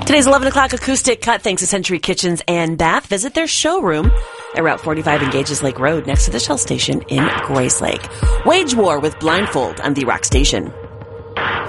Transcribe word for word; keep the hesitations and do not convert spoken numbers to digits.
Today's eleven o'clock acoustic cut thanks to Century Kitchens and Bath. Visit their showroom at Route forty-five and Gages Lake Road next to the Shell Station in Grace Lake. Wage War with Blindfold on the Rock Station.